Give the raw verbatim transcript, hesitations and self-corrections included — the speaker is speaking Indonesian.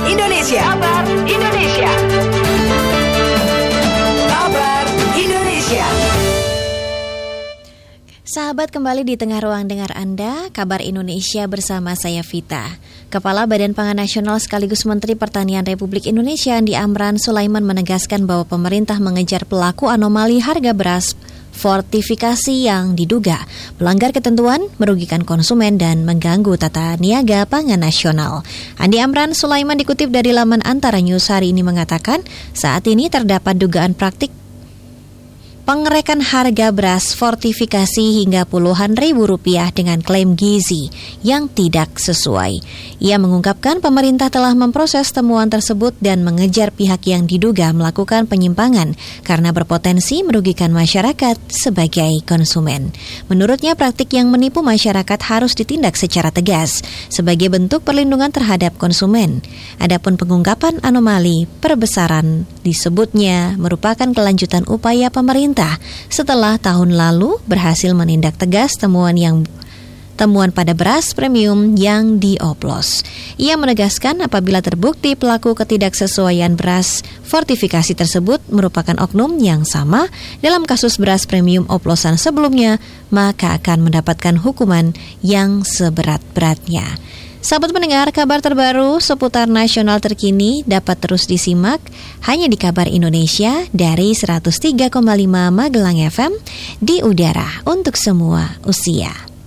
Indonesia. Kabar Indonesia. Kabar Indonesia. Sahabat, kembali di tengah ruang dengar Anda, Kabar Indonesia bersama saya Vita. Kepala Badan Pangan Nasional sekaligus Menteri Pertanian Republik Indonesia Andi Amran Sulaiman menegaskan bahwa pemerintah mengejar pelaku anomali harga beras fortifikasi yang diduga melanggar ketentuan, merugikan konsumen dan mengganggu tata niaga pangan nasional. Andi Amran Sulaiman dikutip dari laman Antara News hari ini mengatakan, saat ini terdapat dugaan praktik pengerekan harga beras fortifikasi hingga puluhan ribu rupiah dengan klaim gizi yang tidak sesuai. Ia mengungkapkan pemerintah telah memproses temuan tersebut dan mengejar pihak yang diduga melakukan penyimpangan karena berpotensi merugikan masyarakat sebagai konsumen. Menurutnya, praktik yang menipu masyarakat harus ditindak secara tegas sebagai bentuk perlindungan terhadap konsumen. Adapun pengungkapan anomali perbesaran disebutnya merupakan kelanjutan upaya pemerintah setelah tahun lalu berhasil menindak tegas temuan yang temuan pada beras premium yang dioplos. Ia menegaskan apabila terbukti pelaku ketidaksesuaian beras fortifikasi tersebut merupakan oknum yang sama dalam kasus beras premium oplosan sebelumnya, maka akan mendapatkan hukuman yang seberat-beratnya. Sahabat pendengar, kabar terbaru seputar nasional terkini dapat terus disimak hanya di Kabar Indonesia dari seratus tiga koma lima Magelang F M di udara untuk semua usia.